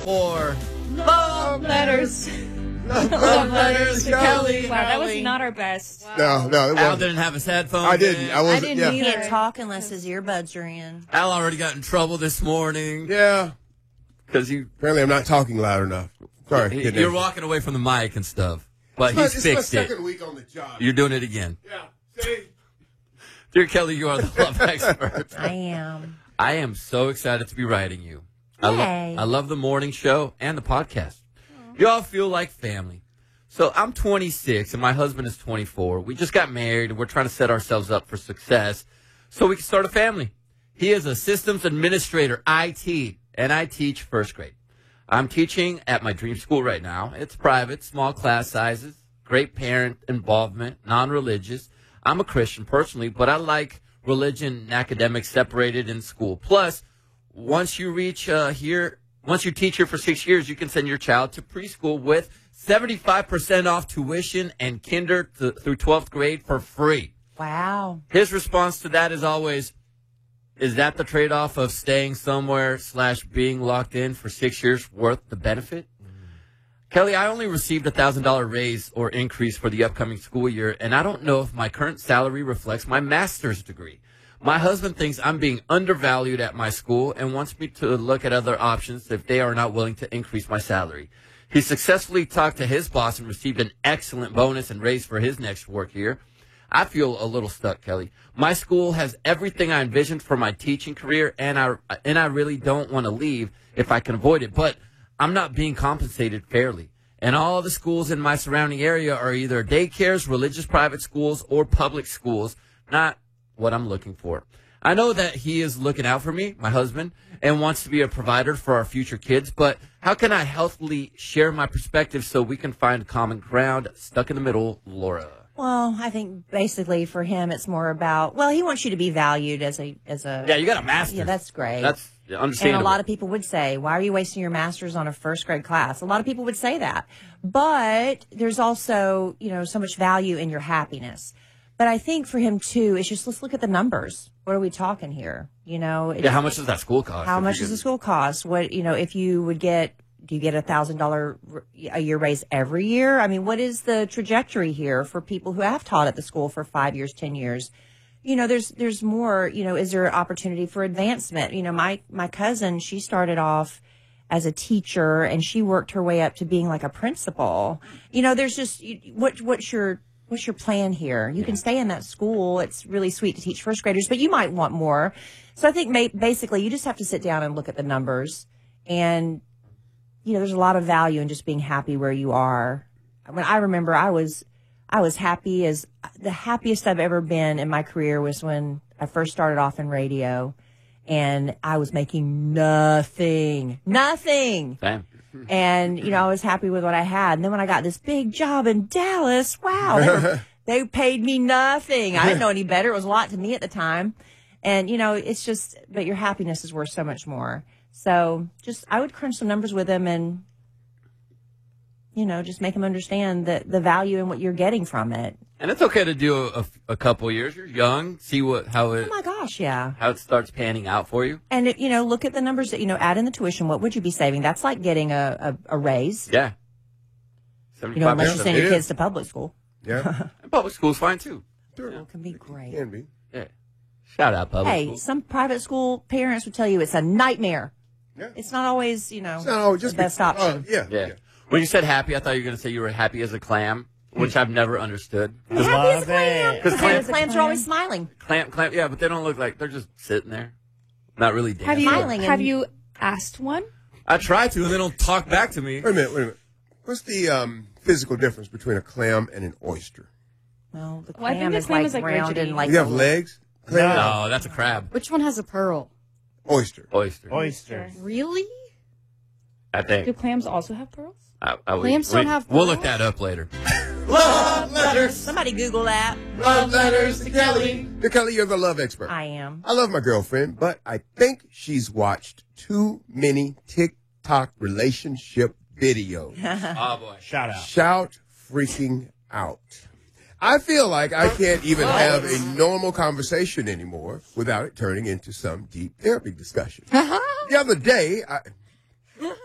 for Love Letters. Love Letters to Kelly. Wow, that was not our best. Wow. No, it Al wasn't. didn't have his headphones. I didn't. in. I wasn't. didn't yeah. He either. can't talk unless his earbuds are in. Al already got in trouble this morning Yeah. because you Apparently, I'm not talking loud enough. Sorry. Kid you're Nation. walking away from the mic and stuff. But It's my- he's it's fixed my it. second week on the job. You're doing it again. Yeah. See? Dear Kelly, you are the love expert. I am. I am so excited to be writing you. Yay. I love the morning show and the podcast. You all feel like family. So I'm 26 and my husband is 24. We just got married and we're trying to set ourselves up for success so we can start a family. He is a systems administrator, IT, and I teach first grade. I'm teaching at my dream school right now. It's private, small class sizes, great parent involvement, non-religious. I'm a Christian personally, but I like religion and academics separated in school. Plus, once you teach here for 6 years, you can send your child to preschool with 75% off tuition and kinder through 12th grade for free. Wow. His response to that is always, is that the trade-off of staying somewhere / being locked in for 6 years worth the benefit? Kelly, I only received $1,000 raise or increase for the upcoming school year, and I don't know if my current salary reflects my master's degree. My husband thinks I'm being undervalued at my school and wants me to look at other options if they are not willing to increase my salary. He successfully talked to his boss and received an excellent bonus and raise for his next work year. I feel a little stuck, Kelly. My school has everything I envisioned for my teaching career, and I really don't want to leave if I can avoid it, but I'm not being compensated fairly. And all the schools in my surrounding area are either daycares, religious private schools, or public schools, not what I'm looking for. I know that he is looking out for me, my husband, and wants to be a provider for our future kids, but how can I healthily share my perspective so we can find common ground? Stuck in the middle, Laura. Well, I think basically for him, it's more about, well, he wants you to be valued as a. Yeah, you got a master's. Yeah, that's great. That's understandable. And a lot of people would say, why are you wasting your master's on a first grade class? A lot of people would say that. But there's also, so much value in your happiness. But I think for him, too, it's just, let's look at the numbers. What are we talking here? How much does that school cost? How much does the school cost? What, if you would get, do you get $1,000 a year raise every year? I mean, what is the trajectory here for people who have taught at the school for 5 years, 10 years? There's more, is there opportunity for advancement? My cousin, she started off as a teacher and she worked her way up to being like a principal. There's just, what's your plan here? You can stay in that school. It's really sweet to teach first graders, but you might want more. So I think basically you just have to sit down and look at the numbers. And, there's a lot of value in just being happy where you are. When I remember I was happy as the happiest I've ever been in my career was when I first started off in radio and I was making nothing. Damn. And, I was happy with what I had. And then when I got this big job in Dallas, wow, they paid me nothing. I didn't know any better. It was a lot to me at the time. And, it's just, but your happiness is worth so much more. So I would crunch some numbers with them and, just make them understand the value in what you're getting from it. And it's okay to do a couple years. You're young. See how it. Oh my gosh, yeah. How it starts panning out for you. And look at the numbers that add in the tuition. What would you be saving? That's like getting a raise. Yeah. Unless you send your kids to public school. Yeah. And public school's fine too. Sure. It can be great. Can be. Yeah. Shout out public school. Hey, some private school parents would tell you it's a nightmare. Yeah. It's not always, No, just the best option. Yeah. When you said happy, I thought you were going to say you were happy as a clam, which I've never understood. I'm happy as a clam. Because clams are always smiling. Clam, yeah, but they don't look like they're just sitting there, not really dancing. Have you asked one? I try to, and they don't talk back to me. Wait a minute. What's the physical difference between a clam and an oyster? Well, the Well, I think clam the is clam like is like round rigid. and like. You have legs? Clam? No, that's a crab. Which one has a pearl? Oyster. Oyster. Really? I Do think. clams also have pearls? Clams don't have We'll pearls? look that up later. Love letters. Somebody Google that. Love letters to Kelly. Dear Kelly, you're the love expert. I am. I love my girlfriend, but I think she's watched too many TikTok relationship videos. Oh boy. Shout out. Shout freaking out. I feel like I can't even have a normal conversation anymore without it turning into some deep therapy discussion. The other day,